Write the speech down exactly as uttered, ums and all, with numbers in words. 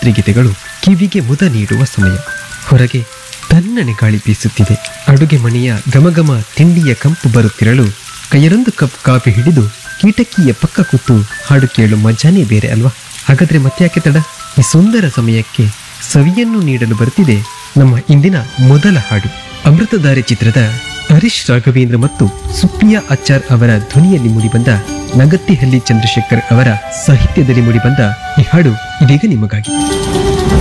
ರಾತ್ರಿಗೀತೆಗಳು ಕಿವಿಗೆ ಮುದ ನೀಡುವ ಸಮಯ. ಹೊರಗೆ ತಣ್ಣನೆ ಗಾಳಿ ಬೀಸುತ್ತಿದೆ. ಅಡುಗೆ ಮನೆಯ ಘಮಘಮ ತಿಂಡಿಯ ಕಂಪು ಬರುತ್ತಿರಲು ಕೈಯಲ್ಲೊಂದು ಕಪ್ ಕಾಫಿ ಹಿಡಿದು ಕೀಟಕಿಯ ಪಕ್ಕ ಕೂತು ಹಾಡು ಕೇಳು ಮಜಾನೇ ಬೇರೆ ಅಲ್ವಾ? ಹಾಗಾದ್ರೆ ಮತ್ತ್ಯಾಕೆ ತಡ? ಈ ಸುಂದರ ಸಮಯಕ್ಕೆ ಸವಿಯನ್ನು ನೀಡಲು ಬರುತ್ತಿದೆ ನಮ್ಮ ಇಂದಿನ ಮೊದಲ ಹಾಡು. ಅಮೃತಧಾರೆ ಚಿತ್ರದ ಹರೀಶ್ ರಾಘವೇಂದ್ರ ಮತ್ತು ಸುಪ್ರಿಯಾ ಆಚಾರ್ ಅವರ ಧ್ವನಿಯಲ್ಲಿ ಮೂಡಿಬಂದ, ನಗತ್ತಿಹಳ್ಳಿ ಚಂದ್ರಶೇಖರ್ ಅವರ ಸಾಹಿತ್ಯದಲ್ಲಿ ಮೂಡಿಬಂದ ಈ ಹಾಡು ಇದೀಗ ನಿಮಗಾಗಿ.